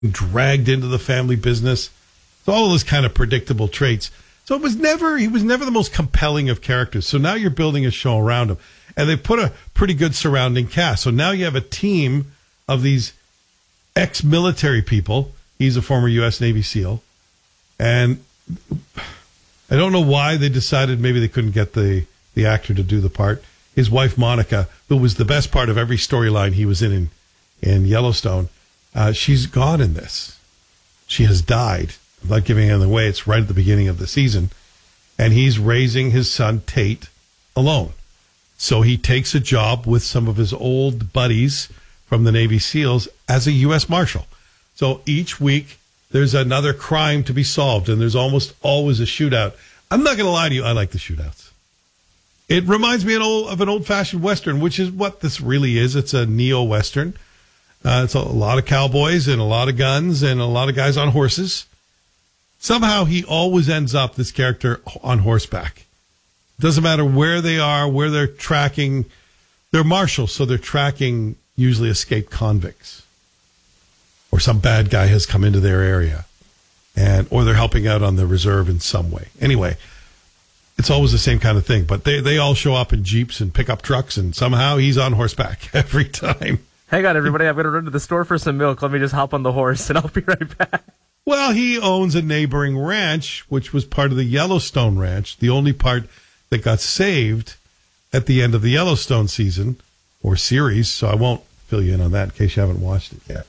dragged into the family business. So all those kind of predictable traits. So he was never the most compelling of characters. So now you're building a show around him. And they put a pretty good surrounding cast. So now you have a team of these ex-military people. He's a former U.S. Navy SEAL. And I don't know why they decided maybe they couldn't get the actor to do the part. His wife, Monica, who was the best part of every storyline he was in Yellowstone, she's gone in this. She has died. I'm not giving anything away. It's right at the beginning of the season. And he's raising his son, Tate, alone. So he takes a job with some of his old buddies from the Navy SEALs as a U.S. Marshal. So each week there's another crime to be solved, and there's almost always a shootout. I'm not going to lie to you. I like the shootouts. It reminds me of an old-fashioned Western, which is what this really is. It's a neo-Western. It's a lot of cowboys and a lot of guns and a lot of guys on horses. Somehow he always ends up, this character, on horseback. Doesn't matter where they are, where they're tracking. They're marshals, so they're tracking usually escaped convicts. Or some bad guy has come into their area. Or they're helping out on the reserve in some way. Anyway, it's always the same kind of thing. But they all show up in Jeeps and pickup trucks, and somehow he's on horseback every time. Hang on, everybody. I'm going to run to the store for some milk. Let me just hop on the horse, and I'll be right back. Well, he owns a neighboring ranch, which was part of the Yellowstone Ranch, the only part that got saved at the end of the Yellowstone season or series. So I won't fill you in on that in case you haven't watched it yet.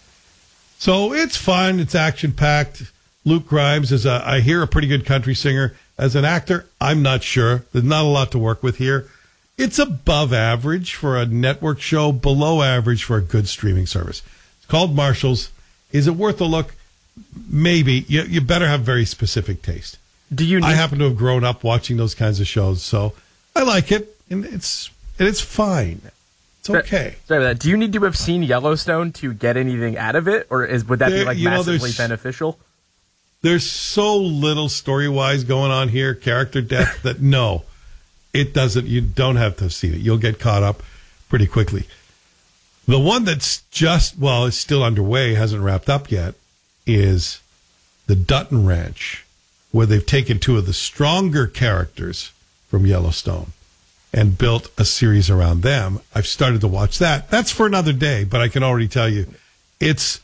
So it's fun. It's action-packed. Luke Grimes is, I hear, a pretty good country singer. As an actor, I'm not sure. There's not a lot to work with here. It's above average for a network show, below average for a good streaming service. It's called Marshals. Is it worth a look? Maybe. You better have very specific taste. I happen to have grown up watching those kinds of shows, so I like it, and it's fine. It's okay. Sorry about that. Do you need to have seen Yellowstone to get anything out of it, or would that be massively beneficial? There's so little story-wise going on here, character depth, that no, it doesn't. You don't have to see it. You'll get caught up pretty quickly. The one that's it's still underway, hasn't wrapped up yet, is the Dutton Ranch, where they've taken two of the stronger characters from Yellowstone and built a series around them. I've started to watch that. That's for another day, but I can already tell you it's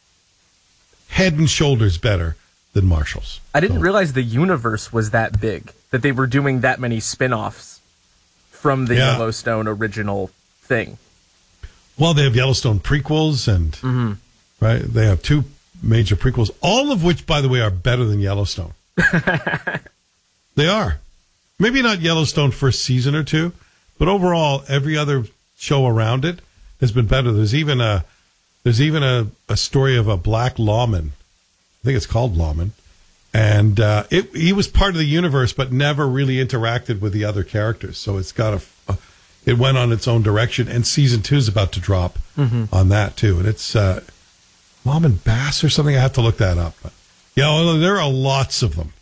head and shoulders better than Marshals. I didn't realize the universe was that big, that they were doing that many spin-offs from the Yellowstone original thing. Well, they have Yellowstone prequels, and right, they have two major prequels, all of which, by the way, are better than Yellowstone. They are. Maybe not Yellowstone first season or two, but overall, every other show around it has been better. There's even a story of a black lawman. I think it's called Lawman. And he was part of the universe, but never really interacted with the other characters. So it's got it went on its own direction. And season 2 is about to drop on that, too. And it's Lawman Bass or something. I have to look that up. But, there are lots of them.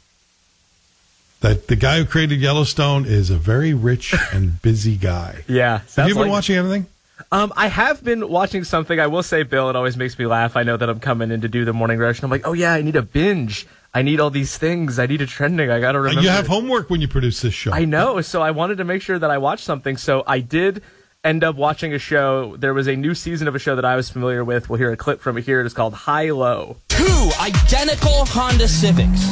That the guy who created Yellowstone is a very rich and busy guy. Yeah. Have you been watching anything? I have been watching something. I will say, Bill, it always makes me laugh. I know that I'm coming in to do the morning rush, and I'm like, oh, yeah, I need a binge. I need all these things. I need a trending. I got to remember. You have homework when you produce this show. I know, so I wanted to make sure that I watched something. So I did end up watching a show. There was a new season of a show that I was familiar with. We'll hear a clip from it here. It is called High Low. 2 identical Honda Civics.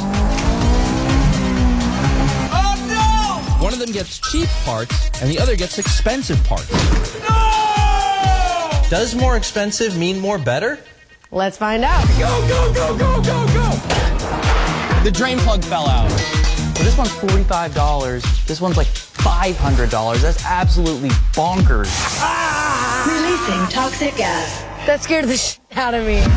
Oh, no! One of them gets cheap parts, and the other gets expensive parts. No! Does more expensive mean more better? Let's find out. Go, go, go, go, go, go! The drain plug fell out. Well, this one's $45. This one's like $500. That's absolutely bonkers. Ah! Releasing toxic gas. That scared the shit out of me.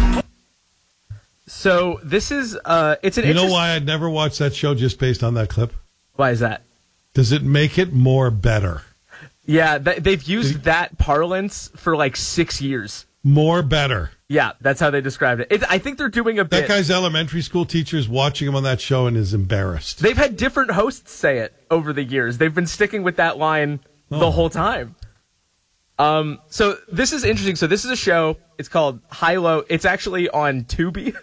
So this is it's an. You know why I'd never watch that show just based on that clip? Why is that? Does it make it more better? Yeah, they've used that parlance for like 6 years. More better. Yeah, that's how they described it. I think they're doing a bit. That guy's elementary school teacher is watching him on that show and is embarrassed. They've had different hosts say it over the years. They've been sticking with that line the whole time. So this is interesting. So this is a show. It's called High Low. It's actually on Tubi.